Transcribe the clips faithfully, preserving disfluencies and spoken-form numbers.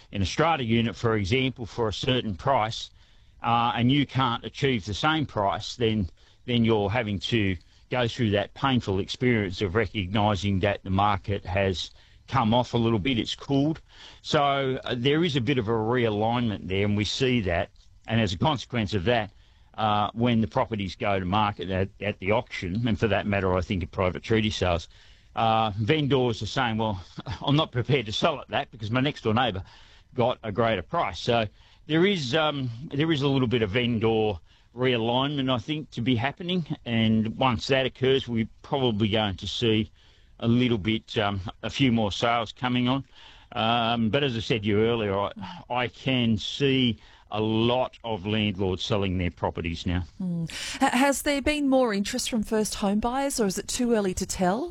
in a strata unit, for example, for a certain price, uh, and you can't achieve the same price, then then you're having to go through that painful experience of recognising that the market has come off a little bit, it's cooled. So uh, there is a bit of a realignment there, and we see that. And as a consequence of that, uh, when the properties go to market at, at the auction, and for that matter, I think at private treaty sales, uh, vendors are saying, well, I'm not prepared to sell at that because my next door neighbour got a greater price. So there is um, there is a little bit of vendor realignment, I think, to be happening. And once that occurs, we're probably going to see a little bit, um, a few more sales coming on. Um, but as I said to you earlier, I, I can see a lot of landlords selling their properties now. Mm. Has there been more interest from first home buyers, or is it too early to tell?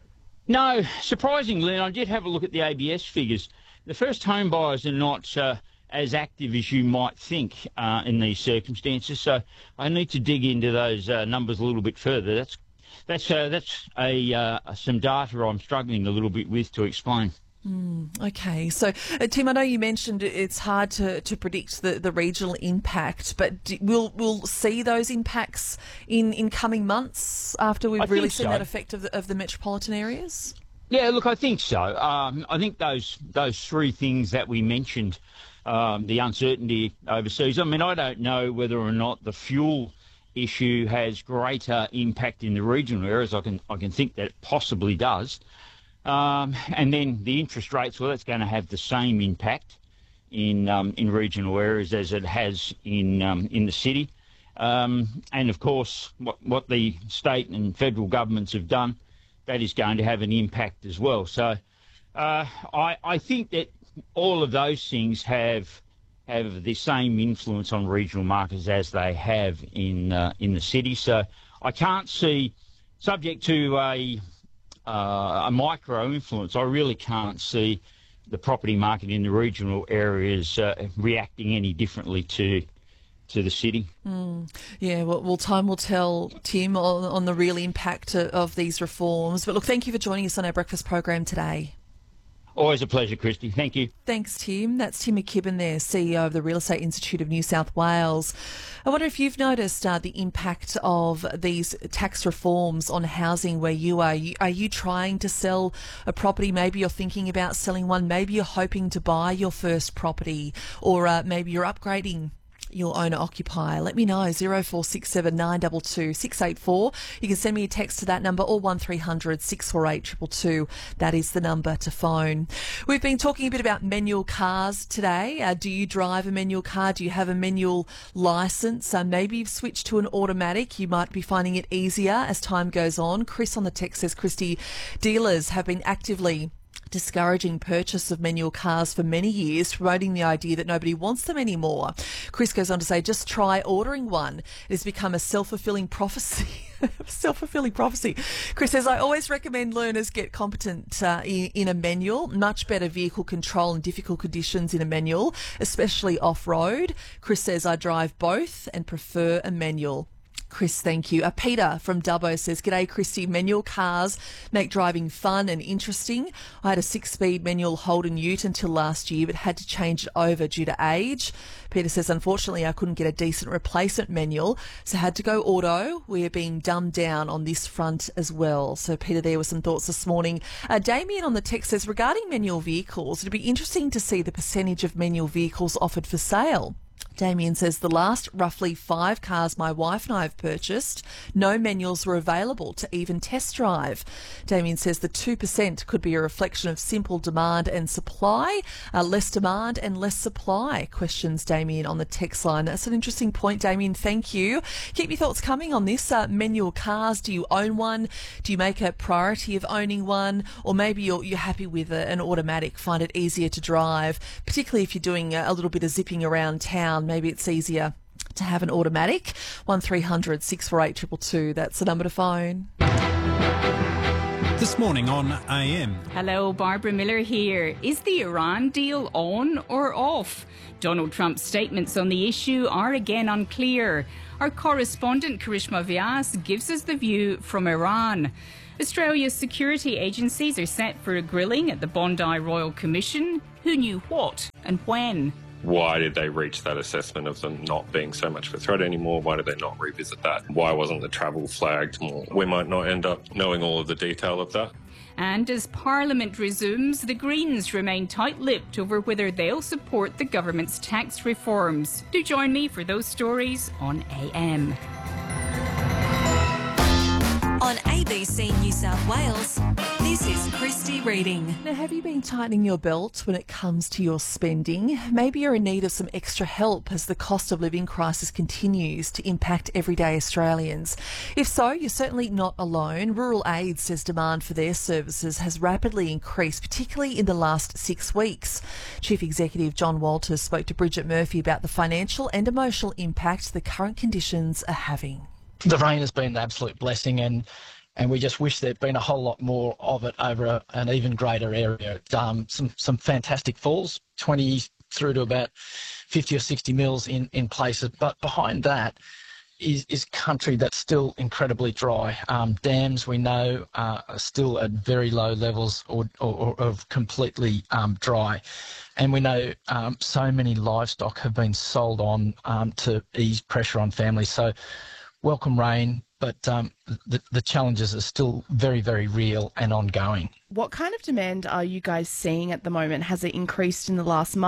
No, surprisingly, and I did have a look at the A B S figures, the first home buyers are not uh, as active as you might think uh, in these circumstances. So I need to dig into those uh, numbers a little bit further. That's that's uh, that's a uh, some data I'm struggling a little bit with to explain. Mm, okay, so uh, Tim, I know you mentioned it's hard to, to predict the, the regional impact, but do, we'll we'll see those impacts in, in coming months after we've I really think seen so. that effect of the, of the metropolitan areas? Yeah, look, I think so. Um, I think those those three things that we mentioned, um, the uncertainty overseas. I mean, I don't know whether or not the fuel issue has greater impact in the regional areas. I can I can think that it possibly does. Um, and then the interest rates, well, that's going to have the same impact in um, in regional areas as it has in um, in the city. Um, and of course, what what the state and federal governments have done, that is going to have an impact as well. So uh, I I think that all of those things have have the same influence on regional markets as they have in uh, in the city. So I can't see, subject to a Uh, a micro influence, I really can't see the property market in the regional areas uh, reacting any differently to to the city. Mm. Yeah, well, well, time will tell, Tim, on, on the real impact of, of these reforms. But look, thank you for joining us on our breakfast program today. Always a pleasure, Christy. Thank you. Thanks, Tim. That's Tim McKibben there, C E O of the Real Estate Institute of New South Wales. I wonder if you've noticed uh, the impact of these tax reforms on housing where you are. Are you trying to sell a property? Maybe you're thinking about selling one. Maybe you're hoping to buy your first property, or uh, maybe you're upgrading your owner-occupier. Let me know, zero four six seven nine two two six eight four. You can send me a text to that number, or one three hundred six four eight two two two. That is the number to phone. We've been talking a bit about manual cars today. Uh, do you drive a manual car? Do you have a manual licence? Uh, maybe you've switched to an automatic. You might be finding it easier as time goes on. Chris on the text says, Christy, dealers have been actively discouraging purchase of manual cars for many years, promoting the idea that nobody wants them anymore. Chris goes on to say, just try ordering one. It has become a self-fulfilling prophecy. Self-fulfilling prophecy. Chris says, I always recommend learners get competent uh, in, in a manual. Much better vehicle control in difficult conditions in a manual, especially off-road. Chris says, I drive both and prefer a manual. Chris, thank you. Uh, Peter from Dubbo says, G'day, Christy. Manual cars make driving fun and interesting. I had a six-speed manual Holden Ute until last year, but had to change it over due to age. Peter says, unfortunately, I couldn't get a decent replacement manual, so had to go auto. We are being dumbed down on this front as well. So, Peter, there were some thoughts this morning. Uh, Damien on the text says, regarding manual vehicles, it'd be interesting to see the percentage of manual vehicles offered for sale. Damien says the last roughly five cars my wife and I have purchased, no manuals were available to even test drive. Damien says the two percent could be a reflection of simple demand and supply, uh, less demand and less supply, questions Damien on the text line. That's an interesting point, Damien. Thank you. Keep your thoughts coming on this. Uh, manual cars, do you own one? Do you make a priority of owning one? Or maybe you're, you're happy with a, an automatic, find it easier to drive, particularly if you're doing a, a little bit of zipping around town. Maybe it's easier to have an automatic. one three hundred six four eight two two two. That's the number to phone. This morning on A M. Hello, Barbara Miller here. Is the Iran deal on or off? Donald Trump's statements on the issue are again unclear. Our correspondent Karishma Vyas gives us the view from Iran. Australia's security agencies are set for a grilling at the Bondi Royal Commission. Who knew what and when. Why did they reach that assessment of them not being so much of a threat anymore? Why did they not revisit that? Why wasn't the travel flagged more? We might not end up knowing all of the detail of that. And as Parliament resumes, the Greens remain tight-lipped over whether they'll support the government's tax reforms. Do join me for those stories on A M. On A B C New South Wales, this is Christy Reading. Now, have you been tightening your belt when it comes to your spending? Maybe you're in need of some extra help as the cost of living crisis continues to impact everyday Australians. If so, you're certainly not alone. Rural Aid says demand for their services has rapidly increased, particularly in the last six weeks. Chief Executive John Walters spoke to Bridget Murphy about the financial and emotional impact the current conditions are having. The rain has been an absolute blessing, and and we just wish there'd been a whole lot more of it over a, an even greater area. Um, some some fantastic falls, twenty through to about fifty or sixty mils in, in places, but behind that is, is country that's still incredibly dry. Um, dams, we know, uh, are still at very low levels or, or, or of completely um, dry. And we know um, so many livestock have been sold on um, to ease pressure on families. So welcome rain, but um, the, the challenges are still very, very real and ongoing. What kind of demand are you guys seeing at the moment? Has it increased in the last month?